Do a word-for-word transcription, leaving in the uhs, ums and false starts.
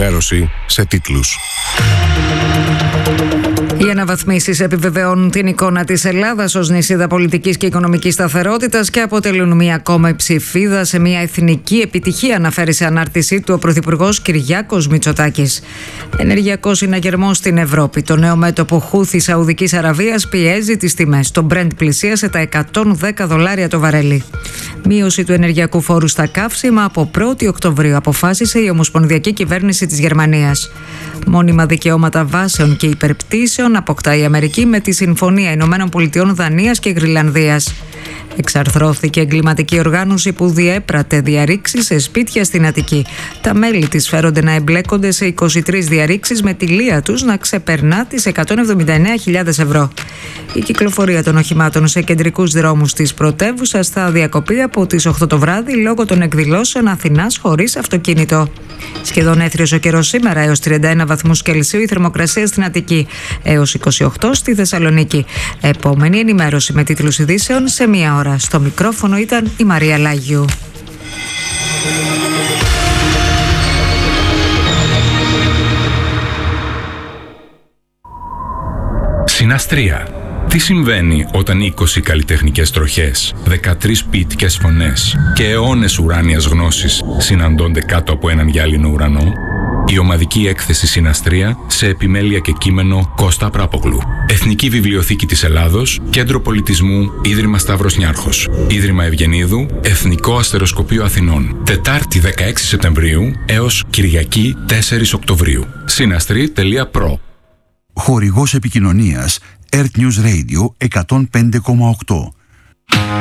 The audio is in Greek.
ενημέρωση σε τίτλους. Οι αναβαθμίσεις επιβεβαιώνουν την εικόνα της Ελλάδας ως νησίδα πολιτικής και οικονομικής σταθερότητας και αποτελούν μια ακόμα ψηφίδα σε μια εθνική επιτυχία, αναφέρει σε ανάρτησή του ο Πρωθυπουργός Κυριάκος Μητσοτάκης. Ενεργειακός συναγερμός στην Ευρώπη. Το νέο μέτωπο Χούθη Σαουδικής Αραβίας πιέζει τις τιμές. Το Brent πλησίασε τα εκατόν δέκα δολάρια το βαρέλι. Μείωση του ενεργειακού φόρου στα καύσιμα από πρώτη Οκτωβρίου, αποφάσισε η Ομοσπονδιακή Κυβέρνηση της Γερμανίας. Μόνιμα δικαιώματα βάσεων και υπερπτήσεων αποκτά η Αμερική με τη Συμφωνία Ηνωμένων Πολιτειών, Δανίας και Γρυλανδίας. Εξαρθρώθηκε εγκληματική οργάνωση που διέπρατε διαρρήξεις σε σπίτια στην Αττική. Τα μέλη της φέρονται να εμπλέκονται σε είκοσι τρεις διαρρήξεις με τη λία τους να ξεπερνά τις εκατόν εβδομήντα εννέα χιλιάδες ευρώ. Η κυκλοφορία των οχημάτων σε κεντρικούς δρόμους της πρωτεύουσας θα διακοπεί από τις οκτώ το βράδυ λόγω των εκδηλώσεων Αθηνάς χωρίς αυτοκίνητο. Σχεδόν έθριος ο καιρός σήμερα, έως τριάντα ένα βαθμούς Κελσίου η θερμοκρασία στην Αττική, έως είκοσι οκτώ στη Θεσσαλονίκη. Επόμενη ενημέρωση με τίτλους ειδήσεων σε μία ώρα. Στο μικρόφωνο ήταν η Μαρία Λάγιου. Συναστρία. Τι συμβαίνει όταν είκοσι καλλιτεχνικές τροχές, δεκατρείς ποιητικές φωνές και αιώνες ουράνιας γνώσης συναντώνται κάτω από έναν γυάλινο ουρανό? Η ομαδική έκθεση Συναστρία σε επιμέλεια και κείμενο Κώστα Πράπογλου. Εθνική Βιβλιοθήκη της Ελλάδος, Κέντρο Πολιτισμού, Ίδρυμα Σταύρος Νιάρχος, Ίδρυμα Ευγενίδου, Εθνικό Αστεροσκοπείο Αθηνών. Τετάρτη δεκαέξι Σεπτεμβρίου έως Κυριακή τέσσερις Οκτωβρίου. Συναστρή τελεία προ. Χορηγός επικοινωνίας Earth News Radio εκατόν πέντε κόμμα οκτώ.